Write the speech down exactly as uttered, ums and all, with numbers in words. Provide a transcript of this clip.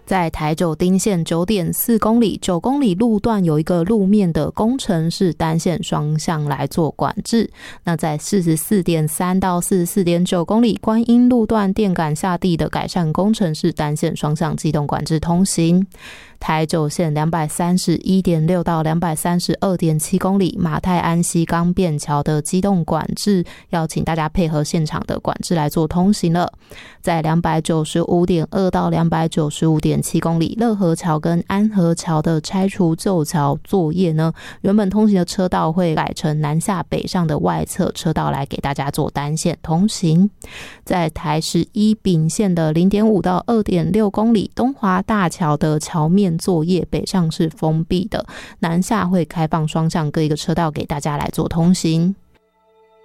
在台九丁线 九点四公里九公里路段有一个路面的工程是单线双向来做管制。那在 四十四点三 到 四十四点九公里观音路段电杆下地的改善工程是单线双向机动管制通行。台九线 两百三十一点六 到 两百三十二点七公里马太安西钢便桥的机动管制，要请大家配合现场的管制来做通行了。在 两百九十五点二 到 两百九十五点七公里乐和桥跟安和桥的拆除旧桥作业呢，原本通行的车道会改成南下北上的外侧车道来给大家做单线通行。在台十一丙线的 零点五 到 二点六公里东华大桥的桥面作业北上是封闭的，南下会开放双向各一个车道给大家来做通行。